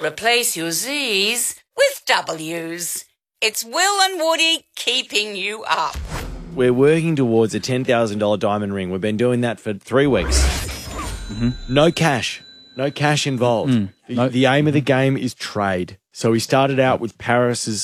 replace your Z's with W's. It's Will and Woody keeping you up. We're working towards a $10,000 diamond ring. We've been doing that for 3 weeks. No cash. No cash involved. The aim of the game is trade. So we started out with Paris's